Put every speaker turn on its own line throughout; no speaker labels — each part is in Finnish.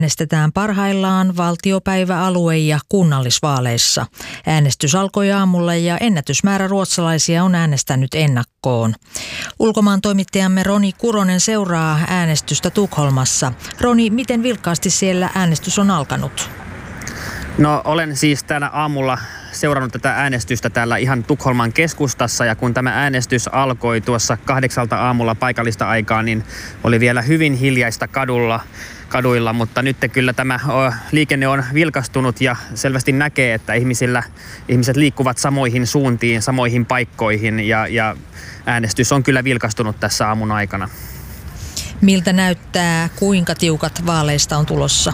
Äänestetään parhaillaan valtiopäiväalue- ja kunnallisvaaleissa. Äänestys alkoi aamulla ja ennätysmäärä ruotsalaisia on äänestänyt ennakkoon. Ulkomaan toimittajamme Roni Kuronen seuraa äänestystä Tukholmassa. Roni, miten vilkkaasti siellä äänestys on alkanut?
No, olen siis tänä aamulla seurannut tätä äänestystä täällä ihan Tukholman keskustassa, ja kun tämä äänestys alkoi tuossa 8 aamulla paikallista aikaa, niin oli vielä hyvin hiljaista kaduilla, mutta nyt kyllä tämä liikenne on vilkastunut ja selvästi näkee, että ihmiset liikkuvat samoihin suuntiin, samoihin paikkoihin ja äänestys on kyllä vilkastunut tässä aamun aikana.
Miltä näyttää, kuinka tiukat vaaleista on tulossa?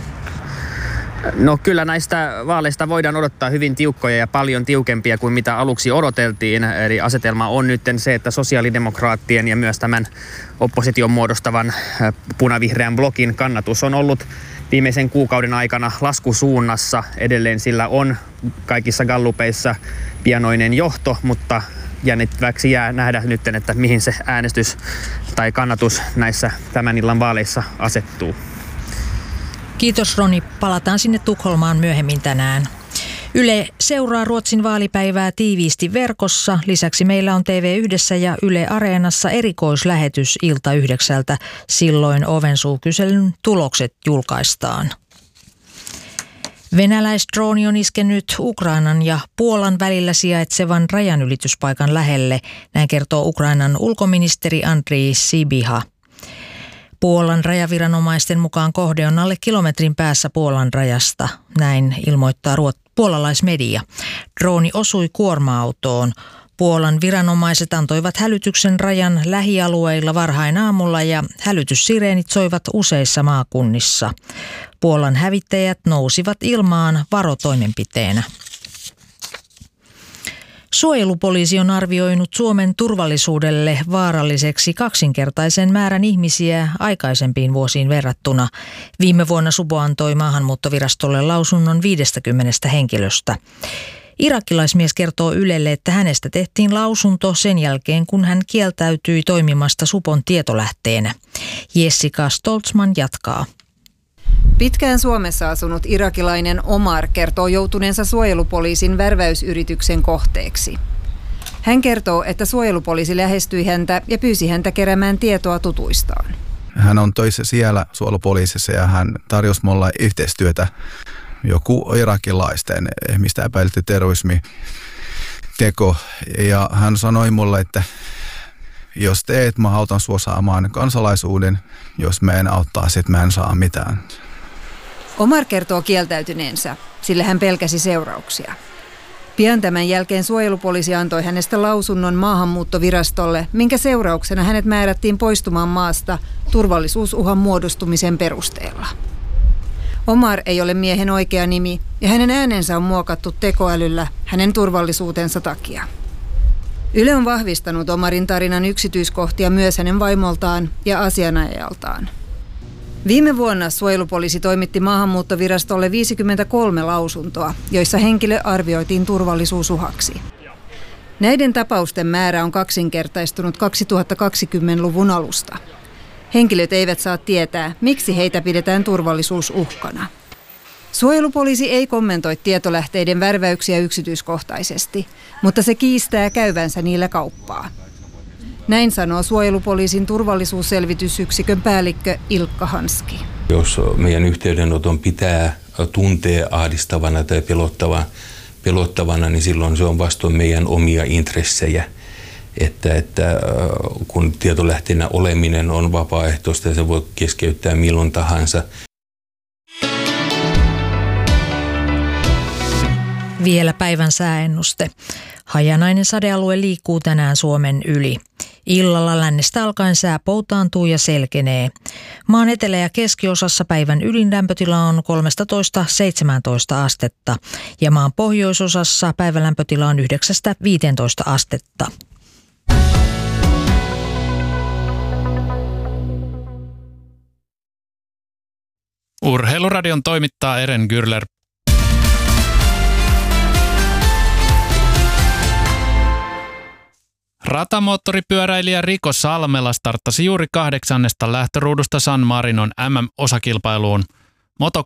No kyllä näistä vaaleista voidaan odottaa hyvin tiukkoja ja paljon tiukempia kuin mitä aluksi odoteltiin. Eli asetelma on nyt se, että sosiaalidemokraattien ja myös tämän opposition muodostavan punavihreän blokin kannatus on ollut viimeisen kuukauden aikana laskusuunnassa. Edelleen sillä on kaikissa gallupeissa pienoinen johto, mutta jännittäväksi jää nähdä nyt, että mihin se äänestys tai kannatus näissä tämän illan vaaleissa asettuu.
Kiitos Roni. Palataan sinne Tukholmaan myöhemmin tänään. Yle seuraa Ruotsin vaalipäivää tiiviisti verkossa. Lisäksi meillä on TV1 ja Yle Areenassa erikoislähetys ilta 9. Silloin Ovensuukyselyn tulokset julkaistaan. Venäläisdrooni on iskenyt Ukrainan ja Puolan välillä sijaitsevan rajanylityspaikan lähelle. Näin kertoo Ukrainan ulkoministeri Andrii Sybiha. Puolan rajaviranomaisten mukaan kohde on alle kilometrin päässä Puolan rajasta, näin ilmoittaa puolalaismedia. Drooni osui kuorma-autoon. Puolan viranomaiset antoivat hälytyksen rajan lähialueilla varhain aamulla ja hälytyssireenit soivat useissa maakunnissa. Puolan hävittäjät nousivat ilmaan varotoimenpiteenä. Suojelupoliisi on arvioinut Suomen turvallisuudelle vaaralliseksi kaksinkertaisen määrän ihmisiä aikaisempiin vuosiin verrattuna. Viime vuonna Supo antoi maahanmuuttovirastolle lausunnon 50 henkilöstä. Irakilaismies kertoo Ylelle, että hänestä tehtiin lausunto sen jälkeen, kun hän kieltäytyi toimimasta Supon tietolähteenä. Jessica Stoltzman jatkaa.
Pitkään Suomessa asunut irakilainen Omar kertoo joutuneensa suojelupoliisin värväysyrityksen kohteeksi. Hän kertoo, että suojelupoliisi lähestyi häntä ja pyysi häntä keräämään tietoa tutuistaan.
Hän on töissä siellä suojelupoliisissa ja hän tarjosi mulle yhteistyötä joku irakilaisten ihmistä epäilty terrorismiteko. Ja hän sanoi mulle, että jos teet, mä autan sua saamaan kansalaisuuden. Jos mä en auttaa, sit mä en saa mitään.
Omar kertoo kieltäytyneensä, sillä hän pelkäsi seurauksia. Pian tämän jälkeen suojelupoliisi antoi hänestä lausunnon maahanmuuttovirastolle, minkä seurauksena hänet määrättiin poistumaan maasta turvallisuusuhan muodostumisen perusteella. Omar ei ole miehen oikea nimi ja hänen äänensä on muokattu tekoälyllä hänen turvallisuutensa takia. Yle on vahvistanut Omarin tarinan yksityiskohtia myös hänen vaimoltaan ja asianajajaltaan. Viime vuonna suojelupoliisi toimitti maahanmuuttovirastolle 53 lausuntoa, joissa henkilö arvioitiin turvallisuusuhaksi. Näiden tapausten määrä on kaksinkertaistunut 2020-luvun alusta. Henkilöt eivät saa tietää, miksi heitä pidetään turvallisuusuhkana. Suojelupoliisi ei kommentoi tietolähteiden värväyksiä yksityiskohtaisesti, mutta se kiistää käyvänsä niillä kauppaa. Näin sanoo suojelupoliisin turvallisuusselvitysyksikön päällikkö Ilkka Hanski.
Jos meidän yhteydenoton pitää tuntea ahdistavana tai pelottavana, niin silloin se on vastoin meidän omia intressejä. Että kun tietolähteenä oleminen on vapaaehtoista ja se voi keskeyttää milloin tahansa.
Vielä päivän sääennuste. Hajanainen sadealue liikkuu tänään Suomen yli. Illalla lännestä alkaen sää poutaantuu ja selkenee. Maan etelä- ja keskiosassa päivän ylin lämpötila on 13–17 astetta ja maan pohjoisosassa päivän lämpötila on 9–15 astetta.
Urheiluradion toimittaa Eren Gürler. Ratamoottoripyöräilijä Rico Salmela starttasi juuri 8. lähtöruudusta San Marinon MM-osakilpailuun. Moto